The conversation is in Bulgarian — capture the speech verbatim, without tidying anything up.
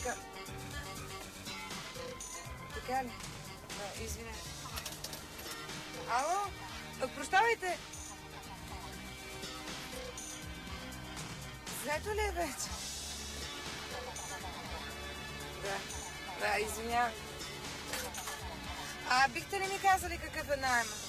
Така. Така ли? Да, извинявай. Ало? Прощавайте! Заето ли е вече? Да, да, извинявай. А бихте ли ми казали какъв е найма?